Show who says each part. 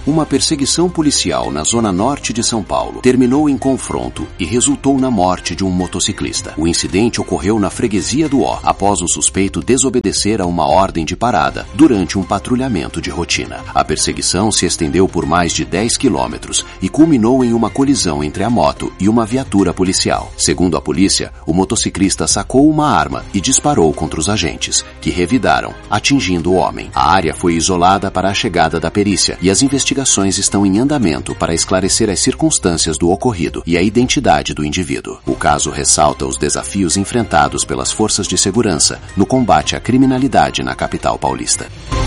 Speaker 1: Uma perseguição policial na zona norte de São Paulo terminou em confronto e resultou na morte de um motociclista. O incidente ocorreu na freguesia do Ó, após o suspeito desobedecer a uma ordem de parada durante um patrulhamento de rotina. A perseguição se estendeu por mais de 10 quilômetros e culminou em uma colisão entre a moto e uma viatura policial. Segundo a polícia, o motociclista sacou uma arma e disparou contra os agentes, que revidaram, atingindo o homem. A área foi isolada para a chegada da perícia e as investigações estão em andamento para esclarecer as circunstâncias do ocorrido e a identidade do indivíduo. O caso ressalta os desafios enfrentados pelas forças de segurança no combate à criminalidade na capital paulista.